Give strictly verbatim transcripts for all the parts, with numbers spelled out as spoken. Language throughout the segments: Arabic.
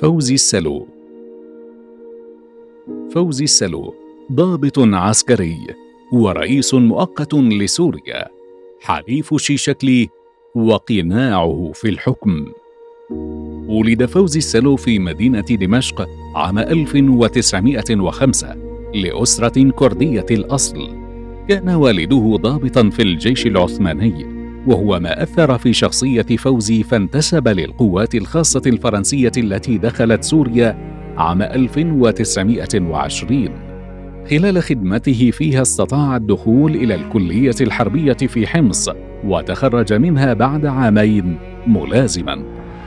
فوزي السلو. فوزي السلو ضابط عسكري ورئيس مؤقت لسوريا، حليف شيشكلي وقناعه في الحكم. ولد فوزي السلو في مدينة دمشق عام ألف وتسعمائة وخمسة لأسرة كردية الأصل. كان والده ضابطا في الجيش العثماني، وهو ما أثر في شخصية فوزي، فانتسب للقوات الخاصة الفرنسية التي دخلت سوريا عام ألف وتسعمائة وعشرين. خلال خدمته فيها استطاع الدخول إلى الكلية الحربية في حمص، وتخرج منها بعد عامين ملازما.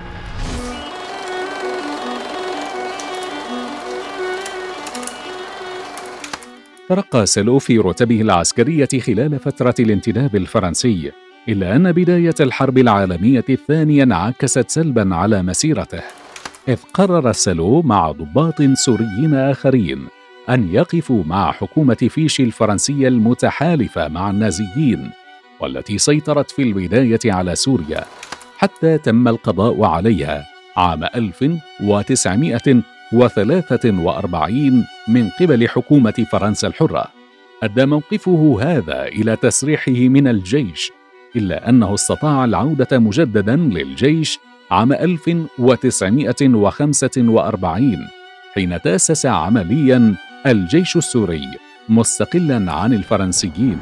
ترقى سلو في رتبه العسكرية خلال فترة الانتداب الفرنسي، إلا أن بداية الحرب العالمية الثانية انعكست سلبا على مسيرته، إذ قرر سلو مع ضباط سوريين آخرين أن يقفوا مع حكومة فيشي الفرنسية المتحالفة مع النازيين، والتي سيطرت في البداية على سوريا حتى تم القضاء عليها عام ألف وتسعمائة وثلاثة وأربعين من قبل حكومة فرنسا الحرة. أدى موقفه هذا إلى تسريحه من الجيش، إلا أنه استطاع العودة مجددا للجيش عام ألف وتسعمائة وخمسة وأربعين، حين تأسس عمليا الجيش السوري مستقلا عن الفرنسيين.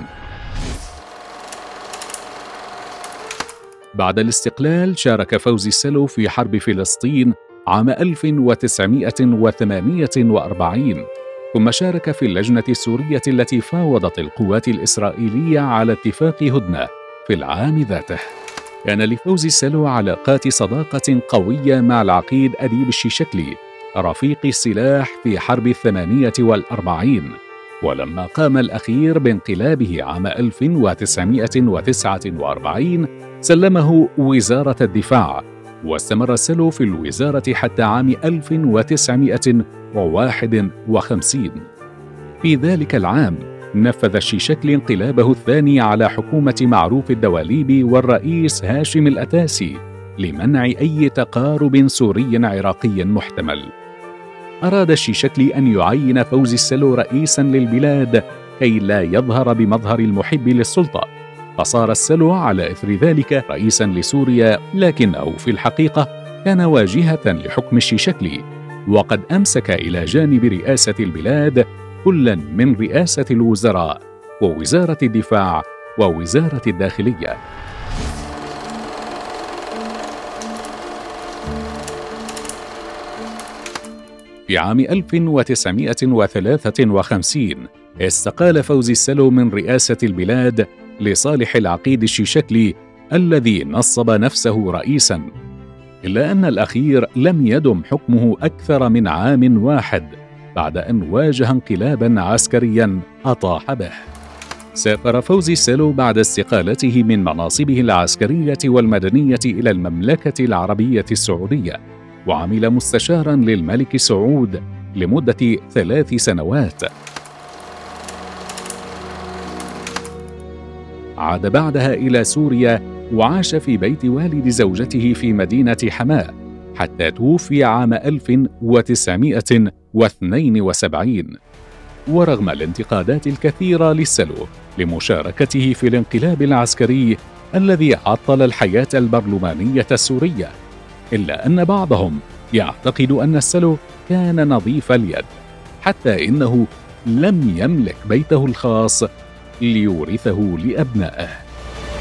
بعد الاستقلال شارك فوزي السلو في حرب فلسطين عام ألف وتسعمائة وثمانية وأربعين، ثم شارك في اللجنة السورية التي فاوضت القوات الإسرائيلية على اتفاق هدنة في العام ذاته. كان لفوزي السلو علاقات صداقة قوية مع العقيد أديب الشيشكلي رفيق السلاح في حرب الثمانية والأربعين، ولما قام الأخير بانقلابه عام ألف وتسعمائة وتسعة وأربعين سلمه وزارة الدفاع، واستمر السلو في الوزارة حتى عام ألف وتسعمائة وواحد وخمسين. في ذلك العام نفذ الشيشكلي انقلابه الثاني على حكومة معروف الدواليبي والرئيس هاشم الأتاسي لمنع أي تقارب سوري عراقي محتمل. أراد الشيشكلي أن يعين فوزي السلو رئيسا للبلاد كي لا يظهر بمظهر المحب للسلطة، فصار السلو على إثر ذلك رئيسا لسوريا، لكنه في الحقيقة كان واجهة لحكم الشيشكلي، وقد أمسك إلى جانب رئاسة البلاد كلا من رئاسة الوزراء ووزارة الدفاع ووزارة الداخلية. في عام ألف وتسعمائة وثلاثة وخمسين استقال فوزي السلو من رئاسة البلاد لصالح العقيد الشيشكلي الذي نصب نفسه رئيسا، إلا أن الأخير لم يدم حكمه أكثر من عام واحد بعد أن واجه انقلابا عسكريا أطاح به. سافر فوزي السلو بعد استقالته من مناصبه العسكرية والمدنية إلى المملكة العربية السعودية، وعمل مستشارا للملك سعود لمدة ثلاث سنوات. عاد بعدها إلى سوريا وعاش في بيت والد زوجته في مدينة حماة حتى توفي عام ألف وتسعمائة واثنين وسبعين. ورغم الانتقادات الكثيرة للسلو لمشاركته في الانقلاب العسكري الذي عطل الحياة البرلمانية السورية، إلا أن بعضهم يعتقد أن السلو كان نظيف اليد، حتى إنه لم يملك بيته الخاص ليورثه لأبنائه.